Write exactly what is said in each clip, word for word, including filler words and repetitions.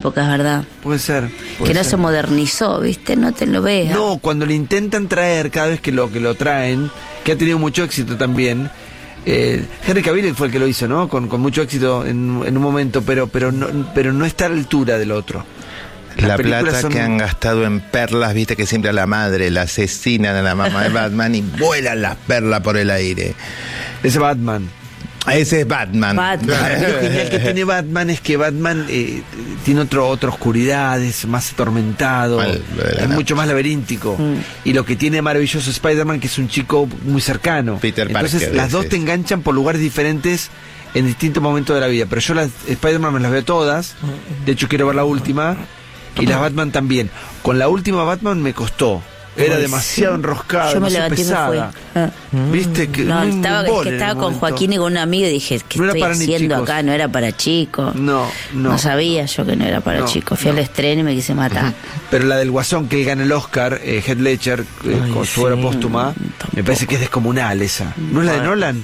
época, es verdad. Puede ser. Puede Que no ser. se modernizó, ¿viste? No te lo veas. No, cuando lo intentan traer, cada vez que lo, que lo traen, que ha tenido mucho éxito también. Eh, Henry Cavill fue el que lo hizo, ¿no? Con, con mucho éxito en, en un momento, pero, pero, no, pero no está a la altura del otro. Las La películas plata son- que han gastado en perlas, viste que siempre a la madre la asesinan a la mamá de Batman y vuelan las perlas por el aire. Ese Batman. Ese es Batman. Batman. Lo genial que tiene Batman es que Batman eh, tiene otro, otra oscuridad, es más atormentado, Mal, lo de la es noche. mucho más laberíntico. Mm. Y lo que tiene maravilloso Spider-Man, que es un chico muy cercano. Peter Entonces Parker, las dos ese te es. enganchan por lugares diferentes en distintos momentos de la vida. Pero yo las Spider-Man me las veo todas, de hecho quiero ver la última, y las Batman también. Con la última Batman me costó. Era Ay, demasiado sí. enroscada, Yo me demasiado levanté y me pesada. fui. Ah. ¿Viste? Que No, un estaba, es embole que en estaba el con momento. Joaquín y con un amigo y dije, ¿qué No era estoy para ni haciendo chicos. acá? No era para chicos. No, no. No sabía yo que no era para No, chicos. Fui no. al estreno y me quise matar. Pero la del Guasón, que él gana el Oscar, eh, Heath Ledger, eh, Ay, con su sí, obra póstuma, me tampoco. parece que es descomunal esa. ¿No es la de Nolan?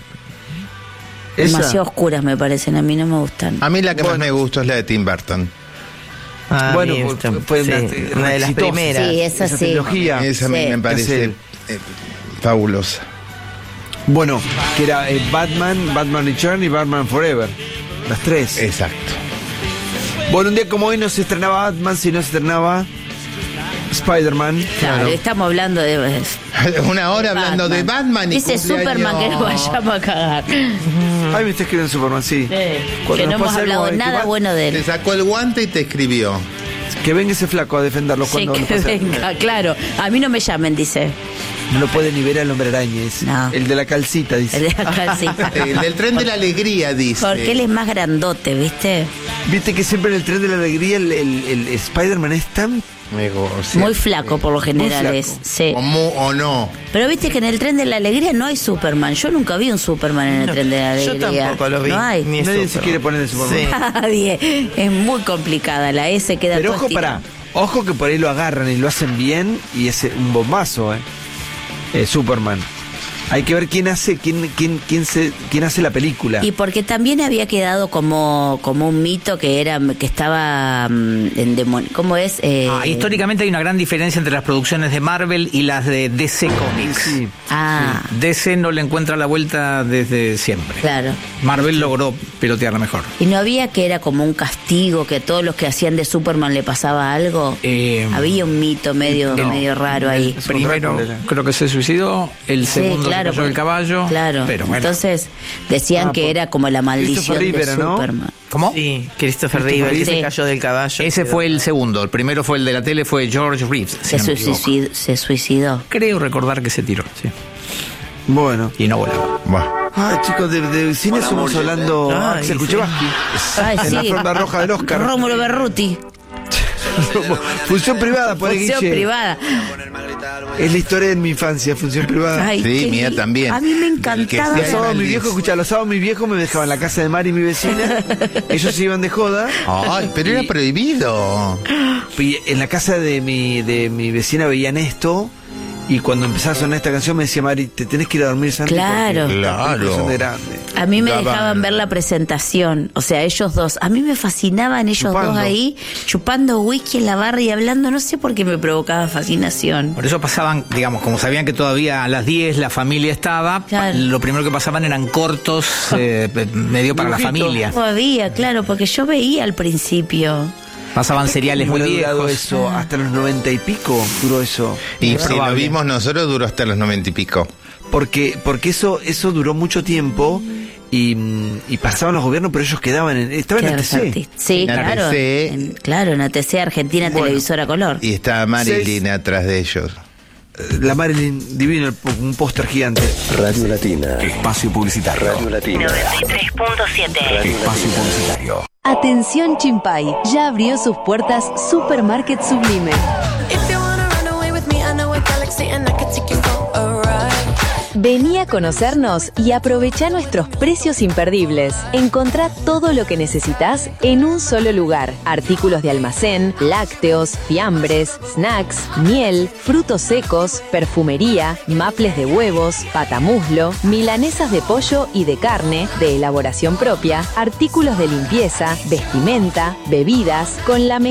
¿Esa? Demasiado oscuras me parecen, a mí no me gustan. A mí la que Bueno. más me gustó es la de Tim Burton. Ah, Bueno, bien, fue- está- fue sí, una- una de las exitosa. primeras. Sí, esa esa sí. trilogía. Esa a mí Sí. me parece él. eh, fabulosa. Bueno, que era eh, Batman, Batman Return y Batman Forever. Las tres. Exacto. Bueno, un día como hoy no se estrenaba Batman, sino se estrenaba Spider-Man. Claro, estamos hablando de... Una hora hablando de Batman y Dice cumpleaños. Superman que nos vayamos a cagar. Ay, me está escribiendo Superman, sí. Cuando Que no nos hemos pase algo, hablado eh, que nada va- bueno de Te él. sacó el guante y te escribió. Que venga ese flaco a defenderlo Sí, cuando nos que pase algo. venga, claro. A mí no me llamen, dice. No lo puede ni ver al hombre araña. Es No. el de la calcita, dice. El de acá, sí. El del tren de la alegría, dice. Porque él es más grandote, ¿viste? Viste que siempre en el tren de la alegría el, el- el Spider-Man es tan... Negocio. Muy flaco por lo general flaco. es. Sí. O, mu- o no. Pero viste que en el tren de la alegría no hay Superman. Yo nunca vi un Superman en el tren de la Yo alegría. tampoco lo vi. No hay. Ni Nadie se Superman. quiere poner en Superman. Sí. Nadie. Es muy complicada. La S queda Pero toda ojo, estirada. para, ojo que por ahí lo agarran y lo hacen bien y es un bombazo, eh. Eh, Superman. Hay que ver quién hace, quién, quién, quién se, quién hace la película. Y porque también había quedado como, como un mito que era que estaba mm, en demon... ¿Cómo es? Eh, Ah, históricamente hay una gran diferencia entre las producciones de Marvel y las de D C Comics. Sí. Ah, D C no le encuentra la vuelta desde siempre. claro. Marvel logró pilotearla mejor. ¿Y no había que era como un castigo, que a todos los que hacían de Superman le pasaba algo? Eh, Había un mito medio, no. medio raro ahí. Es un Primero Drácula. creo que se suicidó, el Sí, segundo claro, se cayó del porque- caballo. Claro. Pero bueno. Entonces decían Ah, que por- era como la maldición Christopher de Reeve, ¿no? Superman. ¿Cómo? Sí, Christopher Christopher Reeve, Reeve. se cayó del caballo. Ese fue el segundo. El primero fue el de la tele, fue George Reeves. Si Se, no me equivoco. suicidó, se suicidó. Creo recordar que se tiró, sí. Bueno. Y no volaba. Buah. Ah, chicos, de, de cine estamos hablando... Ay, Axel sí. Kuchevaski. Ay, En sí. la alfombra roja del Oscar. Rómulo Berruti. Función privada, por Función Guille. privada. Es la historia de mi infancia, función privada. Ay, Sí, qué mía li- también. A mí me Del que encantaba. sea Los sábados mi Maldiz. viejo, escuchá, los sábados mi viejo me dejaba en la casa de Mari, mi vecina. Ellos se iban de joda. Ay, pero era prohibido. Y en la casa de mi, de mi vecina veían esto. Y cuando empezaba a sonar esta canción me decía Mari, te tenés que ir a dormir, Santi. Claro. porque la Claro. película es grande. A mí me Daban- dejaban ver la presentación, o sea, ellos dos. A mí me fascinaban ellos Chupando. dos ahí, chupando whisky en la barra y hablando, no sé por qué me provocaba fascinación. Por eso pasaban, digamos, como sabían que todavía a las diez la familia estaba, Claro. lo primero que pasaban eran cortos, eh, medio para la Dibujitos. familia. Todavía, claro, porque yo veía al principio. Pasaban seriales muy ¿Cómo habrá durado viejos. eso? Hasta los noventa y pico duró eso. Y si lo Probable. vimos nosotros, duró hasta los noventa y pico. Porque, porque eso, eso duró mucho tiempo y, mm, y pasaban los gobiernos, pero ellos quedaban en, estaban en Claro, A T C. artista. Sí, En claro. A T C. En, claro, en A T C, Argentina Bueno. Televisora Color. Y estaba Marilyn atrás de ellos. La Marilyn Divino, el po- un póster gigante. Radio Latina. Espacio publicitario. Radio Latina. noventa y tres punto siete. Espacio publicitario. Atención Chimpay, ya abrió sus puertas Supermarket Sublime. Vení a conocernos y aprovecha nuestros precios imperdibles. Encontrá todo lo que necesitas en un solo lugar. Artículos de almacén, lácteos, fiambres, snacks, miel, frutos secos, perfumería, maples de huevos, patamuslo, milanesas de pollo y de carne, de elaboración propia, artículos de limpieza, vestimenta, bebidas, con la mejor